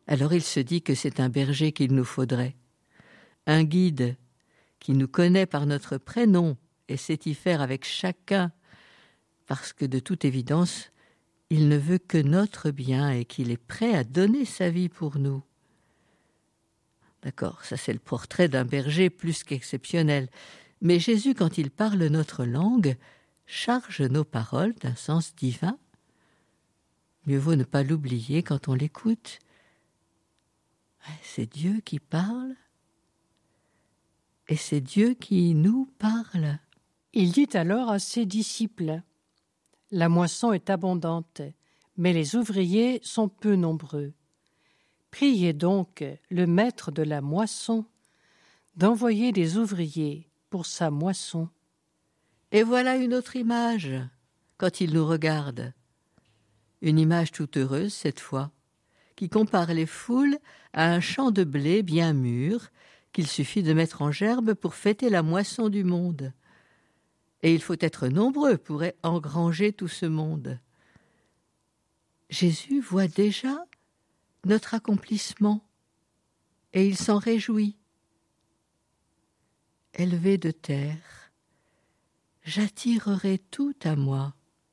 Alors il se dit que c'est un berger qu'il nous faudrait, un guide qui nous connaît par notre prénom et sait y faire avec chacun, parce que de toute évidence, il ne veut que notre bien et qu'il est prêt à donner sa vie pour nous. D'accord, ça c'est le portrait d'un berger plus qu'exceptionnel. Mais Jésus, quand il parle notre langue, charge nos paroles d'un sens divin. Mieux vaut ne pas l'oublier quand on l'écoute. C'est Dieu qui parle et c'est Dieu qui nous parle. Il dit alors à ses disciples : « La moisson est abondante, mais les ouvriers sont peu nombreux. Priez donc le maître de la moisson d'envoyer des ouvriers pour sa moisson. » Et voilà une autre image, quand il nous regarde. Une image toute heureuse cette fois, qui compare les foules à un champ de blé bien mûr qu'il suffit de mettre en gerbe pour fêter la moisson du monde. Et il faut être nombreux pour engranger tout ce monde. Jésus voit déjà notre accomplissement et il s'en réjouit. Élevé de terre, j'attirerai tout à moi.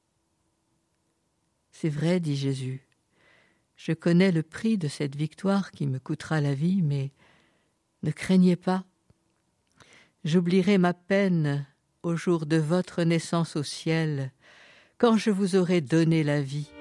C'est vrai, dit Jésus, je connais le prix de cette victoire qui me coûtera la vie, mais ne craignez pas. J'oublierai ma peine au jour de votre naissance au ciel, quand je vous aurai donné la vie.